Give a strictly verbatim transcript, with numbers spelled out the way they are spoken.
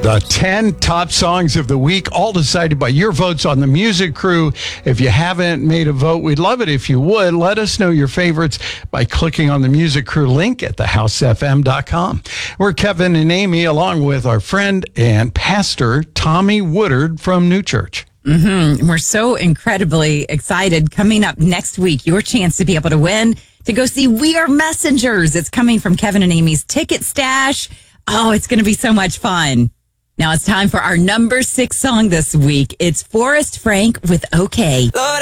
The ten top songs of the week, all decided by your votes on the Music Crew. If you haven't made a vote, we'd love it if you would. Let us know your favorites by clicking on the Music Crew link at the house f m dot com. We're Kevin and Amy, along with our friend and pastor, Tommy Woodard from New Church. Mm-hmm. We're so incredibly excited. Coming up next week, your chance to be able to win, to go see We Are Messengers. It's coming from Kevin and Amy's Ticket Stash. Oh, it's going to be so much fun. Now it's time for our number six song this week. It's Forrest Frank with OK. Lord,